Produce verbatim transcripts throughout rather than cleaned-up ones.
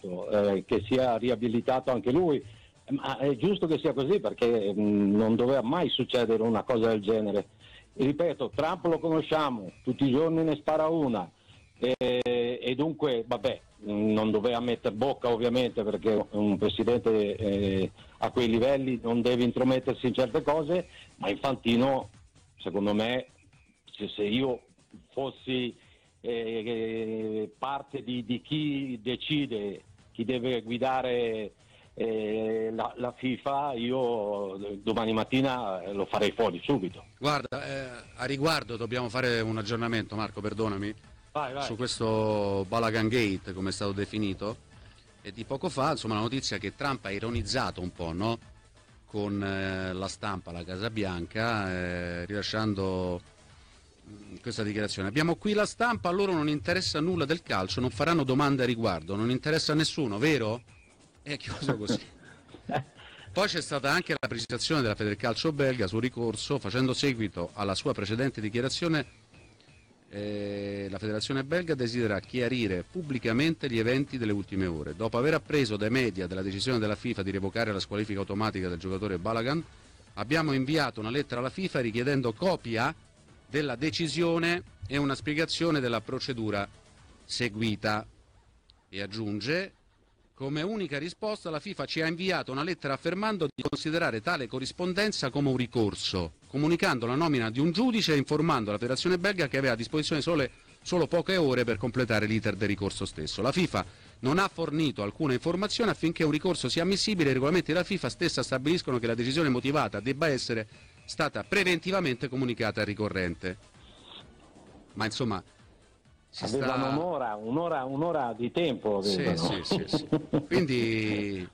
ripeto, eh, che sia riabilitato anche lui, ma è giusto che sia così, perché mh, non doveva mai succedere una cosa del genere. Ripeto, Trump lo conosciamo, tutti i giorni ne spara una, e, e dunque vabbè, non doveva mettere bocca ovviamente, perché un presidente eh, a quei livelli non deve intromettersi in certe cose, ma Infantino, secondo me, se, se io fossi eh, parte di, di chi decide, chi deve guidare eh, la, la FIFA, io domani mattina lo farei fuori subito. Guarda, eh, a riguardo dobbiamo fare un aggiornamento, Marco, perdonami. Vai, vai. Su questo Balagan Gate, come è stato definito, e di poco fa, insomma, la notizia è che Trump ha ironizzato un po', no? Con eh, la stampa, la Casa Bianca, eh, rilasciando mh, questa dichiarazione: abbiamo qui la stampa, a loro non interessa nulla del calcio, non faranno domande a riguardo, non interessa a nessuno, vero? E è chiuso così. Poi c'è stata anche la precisazione della Federcalcio belga sul ricorso, facendo seguito alla sua precedente dichiarazione. Eh, la federazione belga desidera chiarire pubblicamente gli eventi delle ultime ore. Dopo aver appreso dai media della decisione della FIFA di revocare la squalifica automatica del giocatore Balagan, abbiamo inviato una lettera alla FIFA richiedendo copia della decisione e una spiegazione della procedura seguita. E aggiunge: come unica risposta la FIFA ci ha inviato una lettera affermando di considerare tale corrispondenza come un ricorso, comunicando la nomina di un giudice e informando la federazione belga che aveva a disposizione sole, solo poche ore per completare l'iter del ricorso stesso. La FIFA non ha fornito alcuna informazione affinché un ricorso sia ammissibile. I regolamenti della FIFA stessa stabiliscono che la decisione motivata debba essere stata preventivamente comunicata al ricorrente. Ma insomma... Si avevano sta... un'ora, un'ora, un'ora di tempo. Sì, sì, sì, sì. Quindi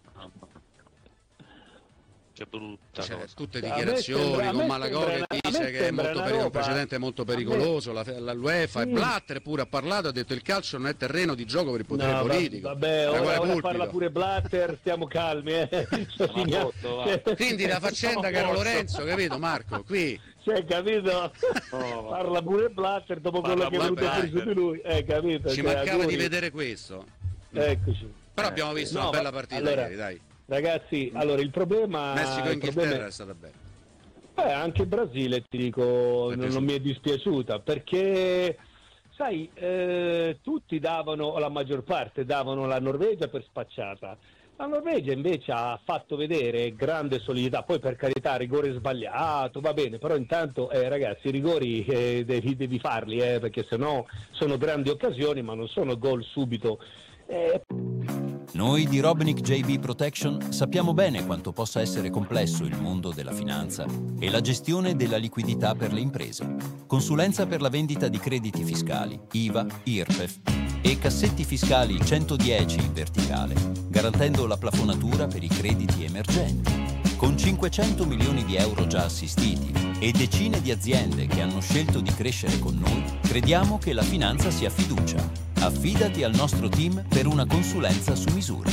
che brutta cioè, cosa. tutte A me dichiarazioni sembra- a con me Malagò che sembra- a dice me che è sembra molto una peri- un roba- precedente molto a me- pericoloso, la, la UEFA Sì. e Blatter pure ha parlato, ha detto il calcio non è terreno di gioco per il potere No, va- politico. vabbè, Ma ora, guarda, ora pulpito. parla pure Blatter, stiamo calmi. Eh. Signor- tutto, va. Quindi la faccenda caro Lorenzo, capito Marco? Qui Cioè, capito? Oh, Parla pure Blatter dopo Parla quello che è venuto pure fuori su di lui. Eh, capito? ci Cioè, mancava auguri. di vedere questo. Eccoci. Però abbiamo visto No, una bella ma- partita allora, ieri, dai. Ragazzi, allora il problema... Messico e il problema Inghilterra è- è stata bella. Beh, anche il Brasile, ti dico, È non, piaciuto. non mi è dispiaciuta, perché, sai, eh, tutti davano, o la maggior parte davano la Norvegia per spacciata. La Norvegia invece ha fatto vedere grande solidità, poi per carità rigore sbagliato, va bene, però intanto eh, ragazzi i rigori eh, devi, devi farli, eh, perché sennò sono grandi occasioni ma non sono gol subito. Eh, Noi di Robnick J B Protection sappiamo bene quanto possa essere complesso il mondo della finanza e la gestione della liquidità per le imprese. Consulenza per la vendita di crediti fiscali, I V A, I R P E F e cassetti fiscali centodieci in verticale, garantendo la plafonatura per i crediti emergenti. Con cinquecento milioni di euro già assistiti e decine di aziende che hanno scelto di crescere con noi, crediamo che la finanza sia fiducia. Affidati al nostro team per una consulenza su misura.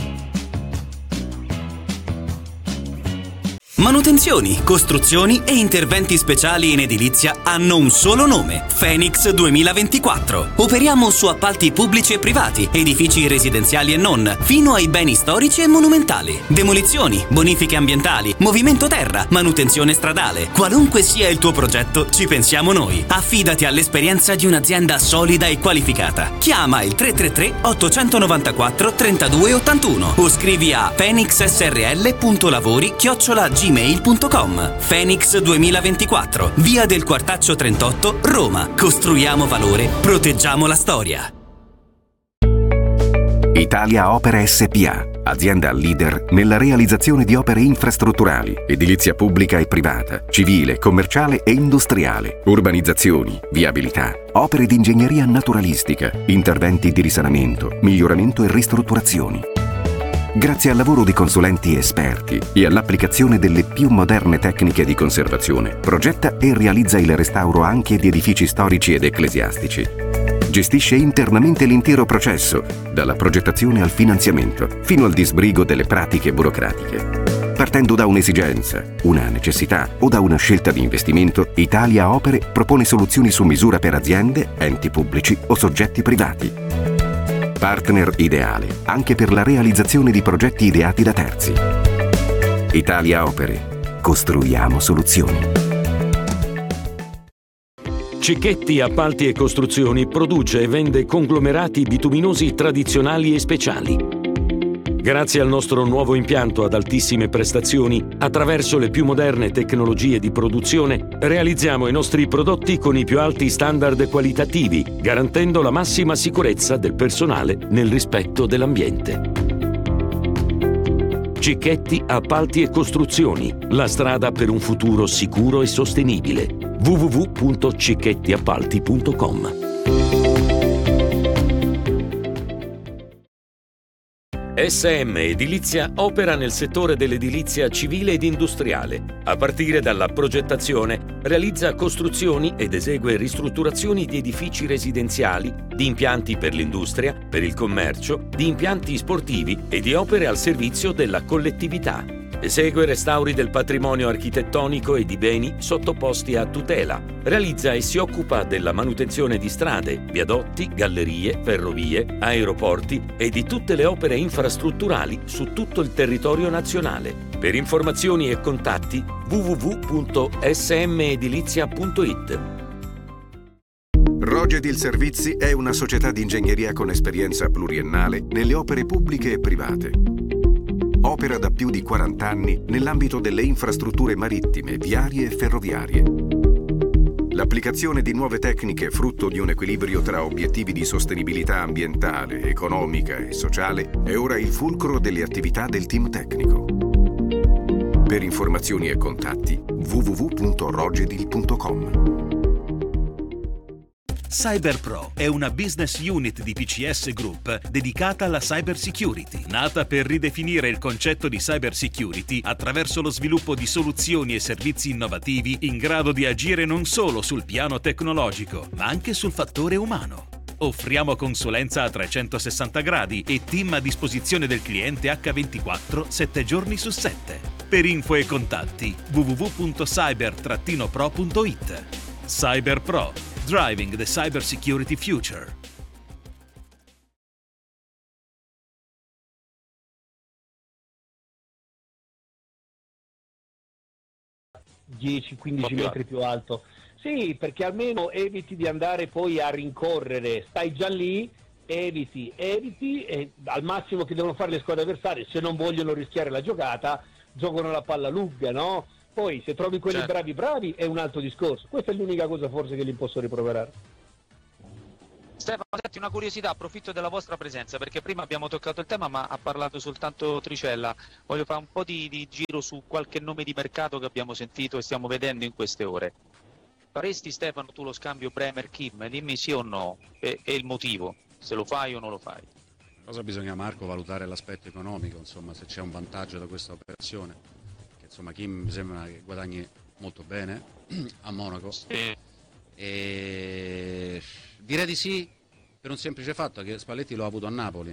Manutenzioni, costruzioni e interventi speciali in edilizia hanno un solo nome: Phoenix duemilaventiquattro. Operiamo su appalti pubblici e privati, edifici residenziali e non, fino ai beni storici e monumentali. Demolizioni, bonifiche ambientali, movimento terra, manutenzione stradale. Qualunque sia il tuo progetto, ci pensiamo noi. Affidati all'esperienza di un'azienda solida e qualificata. Chiama il tre tre tre otto nove quattro tre due otto uno o scrivi a phoenixsrl.lavori chiocciola gmail punto com. Phoenix duemilaventiquattro, via del Quartaccio trentotto, Roma. Costruiamo valore, proteggiamo la storia. Italia Opere S P A, azienda leader nella realizzazione di opere infrastrutturali, edilizia pubblica e privata, civile, commerciale e industriale, urbanizzazioni, viabilità, opere di ingegneria naturalistica, interventi di risanamento, miglioramento e ristrutturazioni. Grazie al lavoro di consulenti esperti e all'applicazione delle più moderne tecniche di conservazione, progetta e realizza il restauro anche di edifici storici ed ecclesiastici. Gestisce internamente l'intero processo, dalla progettazione al finanziamento, fino al disbrigo delle pratiche burocratiche. Partendo da un'esigenza, una necessità o da una scelta di investimento, Italia Opere propone soluzioni su misura per aziende, enti pubblici o soggetti privati. Partner ideale anche per la realizzazione di progetti ideati da terzi. Italia Opere. Costruiamo soluzioni. Cicchetti Appalti e Costruzioni produce e vende conglomerati bituminosi tradizionali e speciali. Grazie al nostro nuovo impianto ad altissime prestazioni, attraverso le più moderne tecnologie di produzione, realizziamo i nostri prodotti con i più alti standard qualitativi, garantendo la massima sicurezza del personale nel rispetto dell'ambiente. Cicchetti Appalti e Costruzioni, la strada per un futuro sicuro e sostenibile. w w w punto cicchetti appalti punto com. S M Edilizia opera nel settore dell'edilizia civile ed industriale. A partire dalla progettazione, realizza costruzioni ed esegue ristrutturazioni di edifici residenziali, di impianti per l'industria, per il commercio, di impianti sportivi e di opere al servizio della collettività. Esegue restauri del patrimonio architettonico e di beni sottoposti a tutela. Realizza e si occupa della manutenzione di strade, viadotti, gallerie, ferrovie, aeroporti e di tutte le opere infrastrutturali su tutto il territorio nazionale. Per informazioni e contatti w w w punto s m edilizia punto i t. Rogedil Servizi è una società di ingegneria con esperienza pluriennale nelle opere pubbliche e private. Opera da più di quaranta anni nell'ambito delle infrastrutture marittime, viarie e ferroviarie. L'applicazione di nuove tecniche frutto di un equilibrio tra obiettivi di sostenibilità ambientale, economica e sociale è ora il fulcro delle attività del team tecnico. Per informazioni e contatti w w w punto rogedil punto com. CyberPro è una business unit di P C S Group dedicata alla cyber security, nata per ridefinire il concetto di cyber security attraverso lo sviluppo di soluzioni e servizi innovativi in grado di agire non solo sul piano tecnologico, ma anche sul fattore umano. Offriamo consulenza a trecentosessanta gradi e team a disposizione del cliente acca ventiquattro, sette giorni su sette. Per info e contatti w w w punto cyber pro punto i t. CyberPro. Driving the Cyber Security Future. dieci quindici metri più alto. Sì, perché almeno eviti di andare poi a rincorrere, stai già lì, eviti, eviti e al massimo che devono fare le squadre avversarie, se non vogliono rischiare la giocata, giocano la palla lunga, no? Poi se trovi quelli certo. bravi bravi è un altro discorso. Questa è l'unica cosa forse che li posso riproverare. Stefano, senti, una curiosità, approfitto della vostra presenza perché prima abbiamo toccato il tema ma ha parlato soltanto Tricella. Voglio fare un po' di, di giro su qualche nome di mercato che abbiamo sentito e stiamo vedendo in queste ore. Faresti, Stefano, tu lo scambio Bremer-Kim? Dimmi sì o no e, e il motivo, se lo fai o non lo fai. Cosa bisogna, Marco, valutare l'aspetto economico, insomma, se c'è un vantaggio da questa operazione. Insomma, Kim mi sembra che guadagni molto bene a Monaco. Sì. E direi di sì per un semplice fatto che Spalletti l'ho avuto a Napoli.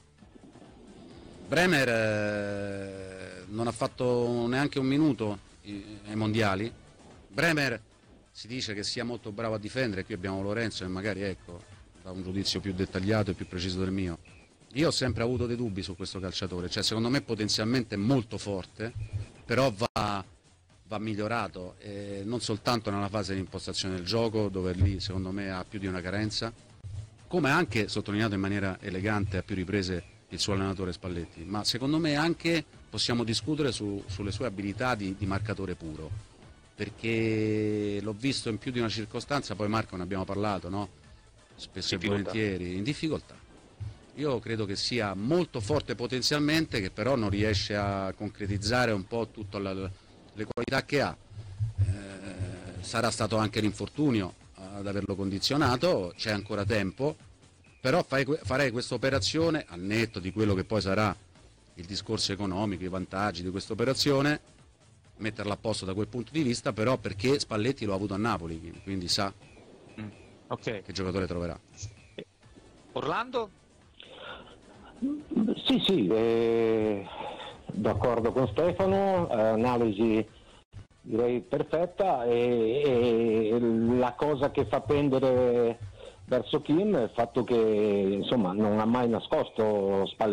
Bremer eh, non ha fatto neanche un minuto ai mondiali. Bremer si dice che sia molto bravo a difendere, qui abbiamo Lorenzo che magari ecco dà un giudizio più dettagliato e più preciso del mio. Io ho sempre avuto dei dubbi su questo calciatore, cioè secondo me potenzialmente molto forte, però va, va migliorato, eh, non soltanto nella fase di impostazione del gioco, dove lì secondo me ha più di una carenza, come anche sottolineato in maniera elegante a più riprese il suo allenatore Spalletti, ma secondo me anche possiamo discutere su, sulle sue abilità di, di marcatore puro, perché l'ho visto in più di una circostanza, poi Marco ne abbiamo parlato, no? Spesso e volentieri, in difficoltà. Io credo che sia molto forte potenzialmente, che però non riesce a concretizzare un po' tutte le qualità che ha. Eh, sarà stato anche l'infortunio ad averlo condizionato, c'è ancora tempo, però farei questa operazione, al netto di quello che poi sarà il discorso economico, i vantaggi di questa operazione, metterla a posto da quel punto di vista, però perché Spalletti lo ha avuto a Napoli, quindi sa mm, okay. che giocatore troverà. Orlando? Sì, sì, eh, d'accordo con Stefano, eh, analisi direi perfetta e, e la cosa che fa pendere verso Kim è il fatto che insomma non ha mai nascosto Spalletti